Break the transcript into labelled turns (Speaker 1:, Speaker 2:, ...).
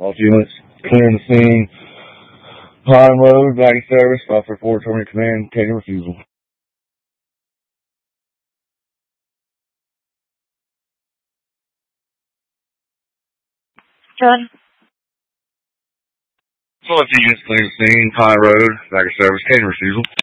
Speaker 1: All units clearing the scene. High and low, baggage service, 544, terminate command, taking refusal.
Speaker 2: John?
Speaker 1: So a few units clearing the scene, high road, baggage service, taking refusal.